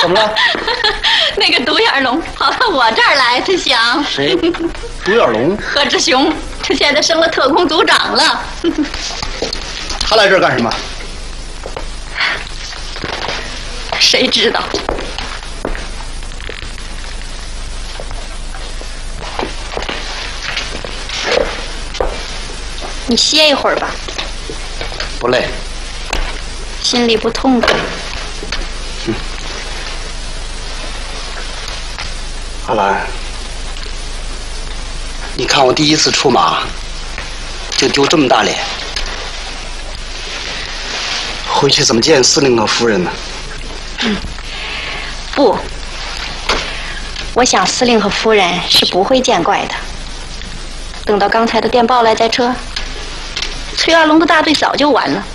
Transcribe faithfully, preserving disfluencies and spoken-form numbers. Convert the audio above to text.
怎么了？ 那个独眼龙跑到我这儿来，他想。 谁？独眼龙？ 贺志雄，他现在升了特工组长了。 他来这儿干什么？ 谁知道？你歇一会儿吧。 不累。 心里不痛快。 嗯。阿兰，你看我第一次出马，就丢这么大脸，回去怎么见司令和夫人呢？ 嗯，不，我想司令和夫人是不会见怪的。等到刚才的电报来再撤，崔二龙的大队早就完了。